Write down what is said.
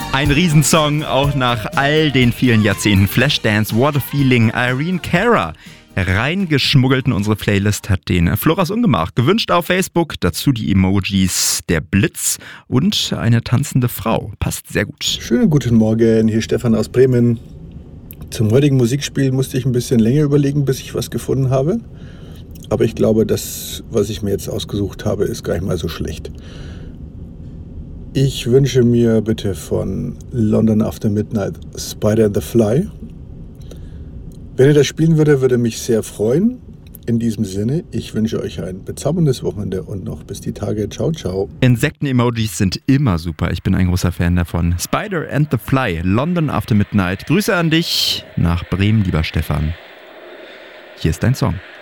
Ein Riesensong, auch nach all den vielen Jahrzehnten. Flashdance, What a Feeling, Irene Cara. Reingeschmuggelt in unsere Playlist hat den Floras Ungemach gewünscht auf Facebook. Dazu die Emojis, der Blitz und eine tanzende Frau. Passt sehr gut. Schönen guten Morgen, hier Stefan aus Bremen. Zum heutigen Musikspiel musste ich ein bisschen länger überlegen, bis ich was gefunden habe. Aber ich glaube, das, was ich mir jetzt ausgesucht habe, ist gar nicht mal so schlecht. Ich wünsche mir bitte von London After Midnight Spider and the Fly. Wenn ihr das spielen würdet, würde mich sehr freuen. In diesem Sinne, ich wünsche euch ein bezauberndes Wochenende und noch bis die Tage. Ciao, ciao. Insekten-Emojis sind immer super. Ich bin ein großer Fan davon. Spider and the Fly, London After Midnight. Grüße an dich nach Bremen, lieber Stefan. Hier ist dein Song.